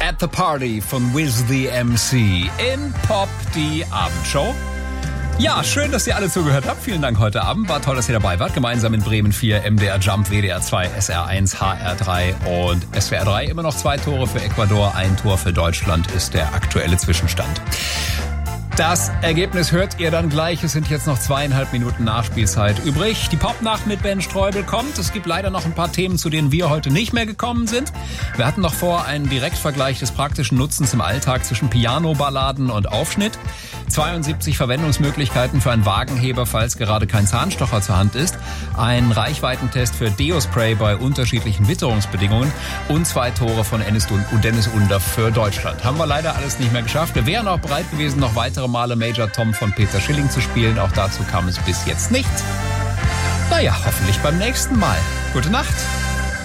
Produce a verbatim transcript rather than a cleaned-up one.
At the Party von Wiz the M C in Pop, die Abendshow. Ja, schön, dass ihr alle zugehört habt. Vielen Dank heute Abend. War toll, dass ihr dabei wart. Gemeinsam in Bremen vier, M D R Jump, W D R zwei, S R eins, H R drei und S W R drei. Immer noch zwei Tore für Ecuador, ein Tor für Deutschland ist der aktuelle Zwischenstand. Das Ergebnis hört ihr dann gleich. Es sind jetzt noch zweieinhalb Minuten Nachspielzeit übrig. Die Popnacht mit Ben Streubel kommt. Es gibt leider noch ein paar Themen, zu denen wir heute nicht mehr gekommen sind. Wir hatten noch vor einen Direktvergleich des praktischen Nutzens im Alltag zwischen Piano-Balladen und Aufschnitt. zweiundsiebzig Verwendungsmöglichkeiten für einen Wagenheber, falls gerade kein Zahnstocher zur Hand ist. Ein Reichweitentest für Deo-Spray bei unterschiedlichen Witterungsbedingungen. Und zwei Tore von Dennis Under für Deutschland. Haben wir leider alles nicht mehr geschafft. Wir wären auch bereit gewesen, noch weitere Male Major Tom von Peter Schilling zu spielen. Auch dazu kam es bis jetzt nicht. Naja, hoffentlich beim nächsten Mal. Gute Nacht.